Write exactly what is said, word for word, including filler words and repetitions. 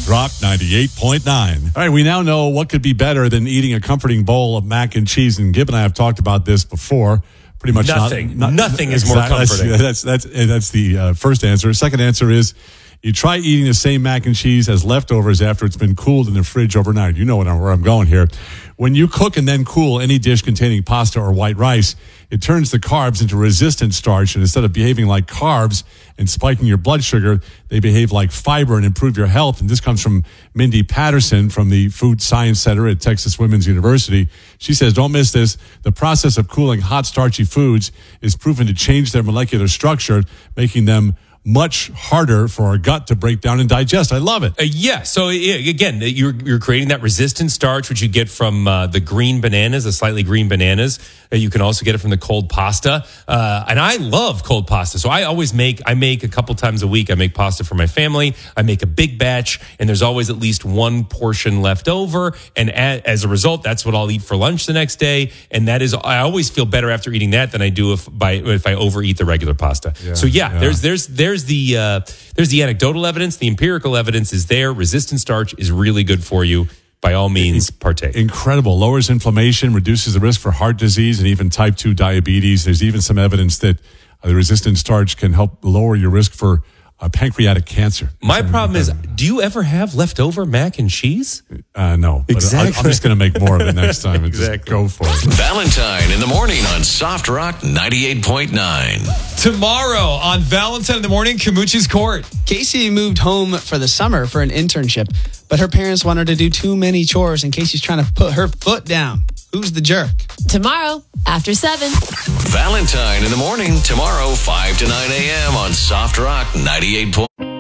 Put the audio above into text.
Soft Rock ninety-eight point nine. All right, we now know what could be better than eating a comforting bowl of mac and cheese. And Gib and I have talked about this before. Pretty much nothing. Not, not, nothing is more comforting. That's that's that's, that's the uh, first answer. Second answer is you try eating the same mac and cheese as leftovers after it's been cooled in the fridge overnight. You know what I'm, where I'm going here. When you cook and then cool any dish containing pasta or white rice, it turns the carbs into resistant starch, and instead of behaving like carbs and spiking your blood sugar, they behave like fiber and improve your health. And this comes from Mindy Patterson from the Food Science Center at Texas Women's University. She says, don't miss this. The process of cooling hot, starchy foods is proven to change their molecular structure, making them much harder for our gut to break down and digest. I love it. Uh, yeah. So yeah, again, you're you're creating that resistant starch, which you get from uh, the green bananas, the slightly green bananas. Uh, you can also get it from the cold pasta. Uh, and I love cold pasta. So I always make, I make a couple times a week. I make pasta for my family. I make a big batch, and there's always at least one portion left over. And a, as a result, that's what I'll eat for lunch the next day. And that is, I always feel better after eating that than I do if by if I overeat the regular pasta. Yeah, so yeah, yeah, there's there's there's There's the uh, there's the anecdotal evidence. The empirical evidence is there. Resistant starch is really good for you. By all means, partake. Incredible. Lowers inflammation, reduces the risk for heart disease and even type two diabetes. There's even some evidence that uh, the resistant starch can help lower your risk for uh, pancreatic cancer. My problem is, do you ever have leftover mac and cheese? Uh, no. Exactly. I, I'm just going to make more of it next time and exactly. just go for it. Valentine in the morning on Soft Rock ninety-eight point nine. Tomorrow on Valentine in the morning, Camucci's Court. Casey moved home for the summer for an internship, but her parents want her to do too many chores, and Casey's trying to put her foot down. Who's the jerk? Tomorrow, after seven. Valentine in the morning, tomorrow, five to nine a.m. on Soft Rock ninety-eight point nine.